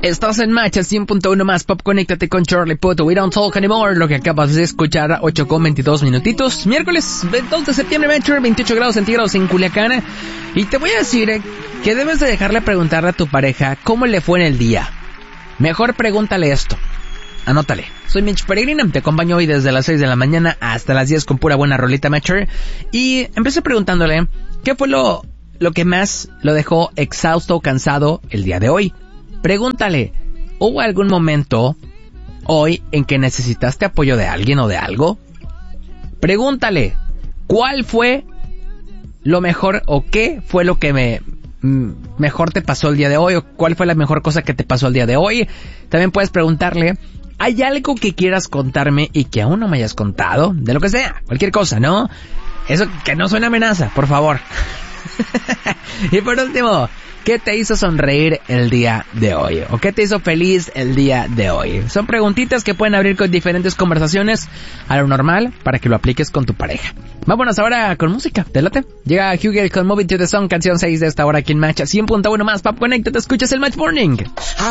Estás en Match 100.1 más Pop. Conéctate con Charlie Puth. We Don't Talk Anymore. Lo que acabas de escuchar, 8:22 minutitos. Miércoles 2 de septiembre, Match, 28 grados centígrados en Culiacán. Y te voy a decir que debes de dejarle preguntarle a tu pareja cómo le fue en el día. Mejor pregúntale esto. Anótale. Soy Mitch Peregrina, te acompaño hoy desde las 6 de la mañana hasta las 10 con pura buena rolita, Matcher. Y empecé preguntándole qué fue lo que más lo dejó exhausto o cansado el día de hoy. Pregúntale, ¿hubo algún momento hoy en que necesitaste apoyo de alguien o de algo? Pregúntale, ¿cuál fue lo mejor o qué fue lo que mejor te pasó el día de hoy? ¿O cuál fue la mejor cosa que te pasó el día de hoy? También puedes preguntarle, ¿hay algo que quieras contarme y que aún no me hayas contado? De lo que sea, cualquier cosa, ¿no? Eso que no suene amenaza, por favor. Y por último, ¿qué te hizo sonreír el día de hoy? ¿O qué te hizo feliz el día de hoy? Son preguntitas que pueden abrir con diferentes conversaciones a lo normal para que lo apliques con tu pareja. Vámonos ahora con música, ¿te late? Llega Hughie con Move It to the Sun, canción 6 de esta hora aquí en Match 100.1 más Pop Connect. Te escuchas el Match Morning.